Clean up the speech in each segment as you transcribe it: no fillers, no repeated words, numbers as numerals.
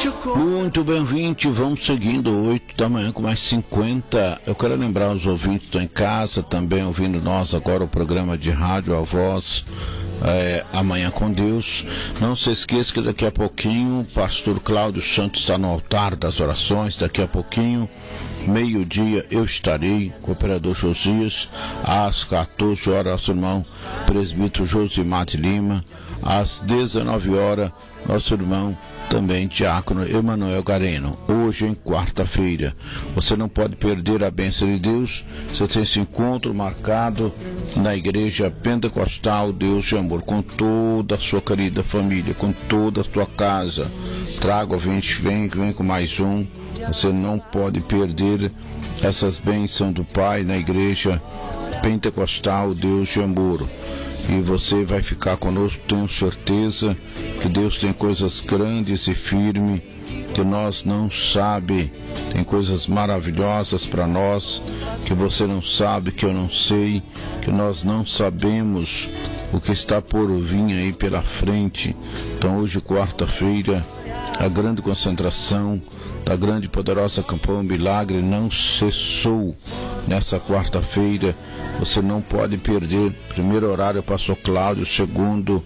Muito bem, 20, vamos seguindo, 8 da manhã com mais 50. Eu quero lembrar os ouvintes que estão em casa, também ouvindo nós agora o programa de rádio A Voz, Amanhã com Deus. Não se esqueça que daqui a pouquinho o pastor Cláudio Santos está no altar das orações. Daqui a pouquinho, meio-dia, eu estarei com o operador Josias. Às 14 horas, nosso irmão presbítero Josimar de Lima. Às 19 horas, nosso irmão também diácono Emanuel Gareno. Hoje, em quarta-feira, você não pode perder a bênção de Deus. Você tem esse encontro marcado na Igreja Pentecostal Deus de Amor, com toda a sua querida família, com toda a sua casa. Traga, ouvinte, vem com mais um. Você não pode perder essas bênçãos do Pai na Igreja Pentecostal Deus de Amor. E você vai ficar conosco, tenho certeza que Deus tem coisas grandes e firmes que nós não sabe. Tem coisas maravilhosas para nós que você não sabe, que eu não sei, que nós não sabemos o que está por vir aí pela frente. Então hoje, quarta-feira, a grande concentração da grande e poderosa campanha Milagre não cessou. Nessa quarta-feira você não pode perder. Primeiro horário pastor Cláudio, segundo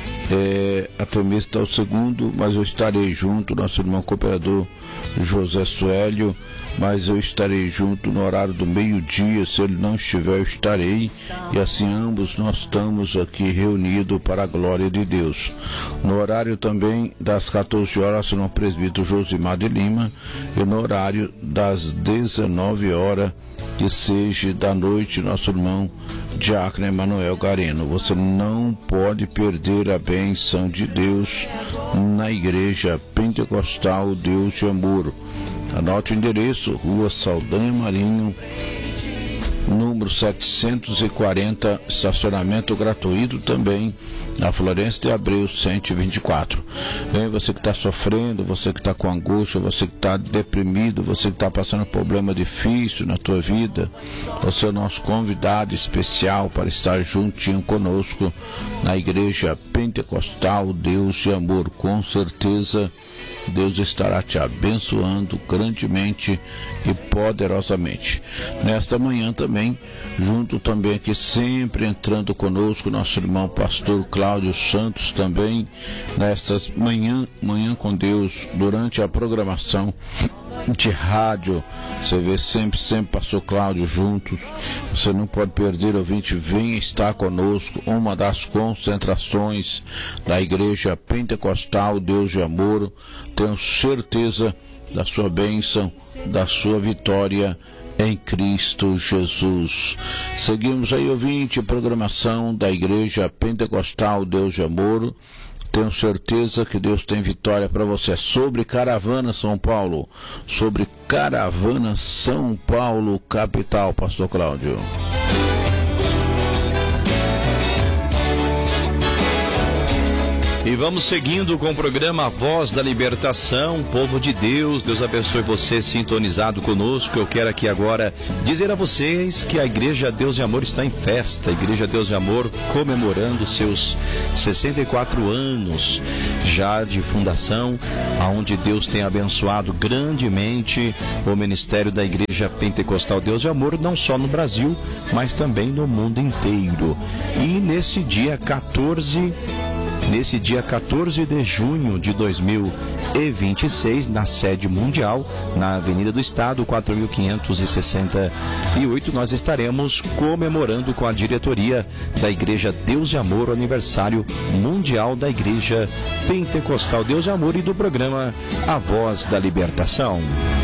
até mesmo está o segundo, mas eu estarei junto, nosso irmão cooperador José Suélio, mas eu estarei junto no horário do meio-dia. Se ele não estiver, eu estarei, e assim ambos nós estamos aqui reunidos para a glória de Deus. No horário também das 14 horas, no presbítero Josimar de Lima, e no horário das 19 horas, que seja da noite, nosso irmão diácono Emanuel Gareno. Você não pode perder a bênção de Deus na Igreja Pentecostal Deus de Amor. Anote o endereço: Rua Saldanha Marinho, número 740, estacionamento gratuito também, na Florencio de Abreu 124. Vem você que está sofrendo, você que está com angústia, você que está deprimido, você que está passando um problema difícil na tua vida. Você é o nosso convidado especial para estar juntinho conosco na Igreja Pentecostal Deus de Amor. Com certeza Deus estará te abençoando grandemente e poderosamente. Nesta manhã também, junto também aqui, sempre entrando conosco, nosso irmão pastor Cláudio Santos também, nestas manhã com Deus, durante a programação de rádio. Você vê sempre pastor Cláudio juntos. Você não pode perder, ouvinte, venha estar conosco, uma das concentrações da Igreja Pentecostal Deus de Amor. Tenho certeza da sua bênção, da sua vitória em Cristo Jesus. Seguimos aí, ouvinte, programação da Igreja Pentecostal Deus de Amor. Tenho certeza que Deus tem vitória para você. Sobre Caravana São Paulo, sobre Caravana São Paulo, capital, pastor Cláudio. E vamos seguindo com o programa Voz da Libertação, povo de Deus. Deus abençoe você sintonizado conosco. Eu quero aqui agora dizer a vocês que a Igreja Deus de Amor está em festa. A Igreja Deus de Amor comemorando seus 64 anos já de fundação, aonde Deus tem abençoado grandemente o ministério da Igreja Pentecostal Deus de Amor, não só no Brasil, mas também no mundo inteiro. E nesse dia 14 de junho de 2026, na sede mundial, na Avenida do Estado, 4.568, nós estaremos comemorando com a diretoria da Igreja Deus de Amor o aniversário mundial da Igreja Pentecostal Deus de Amor e do programa A Voz da Libertação.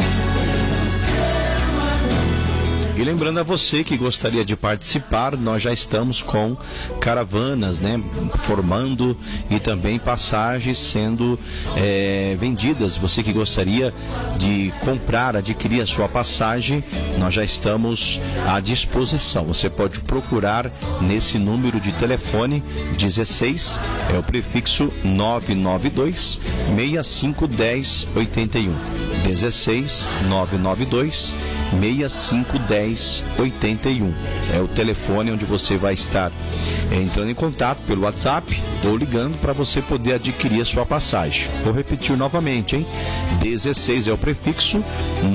E lembrando a você que gostaria de participar, nós já estamos com caravanas, formando, e também passagens sendo vendidas. Você que gostaria de comprar, adquirir a sua passagem, nós já estamos à disposição. Você pode procurar nesse número de telefone 16, é o prefixo 992 6510 81. 16 992 6510-81. É o telefone onde você vai estar entrando em contato pelo WhatsApp ou ligando para você poder adquirir a sua passagem. Vou repetir novamente, hein? 16 é o prefixo,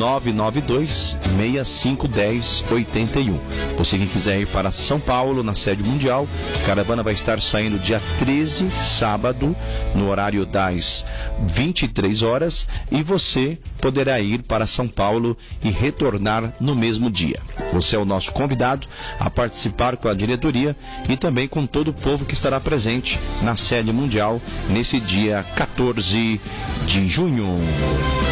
992-6510-81. Você que quiser ir para São Paulo, na sede mundial, a caravana vai estar saindo dia 13, sábado, no horário das 23 horas, e você poderá ir para São Paulo e retornar no mesmo dia. Você é o nosso convidado a participar com a diretoria e também com todo o povo que estará presente na sede mundial nesse dia 14 de junho.